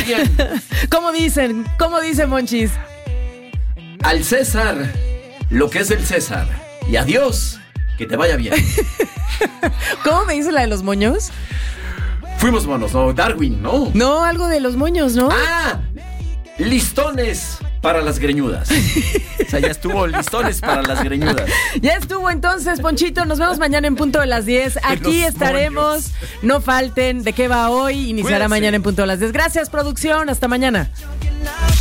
bien. ¿Cómo dicen, Monchis? Al César, lo que es del César. Y a Dios, que te vaya bien. ¿Cómo me dice la de los moños? Fuimos monos, ¿no? Darwin, ¿no? No, algo de los moños, ¿no? ¡Ah! Listones para las greñudas. O sea, ya estuvo listones para las greñudas. Ya estuvo entonces, Ponchito. Nos vemos mañana en punto de las 10. Aquí estaremos. Moños. No falten. ¿De qué va hoy? Iniciará mañana en punto de las 10. Gracias, producción. Hasta mañana.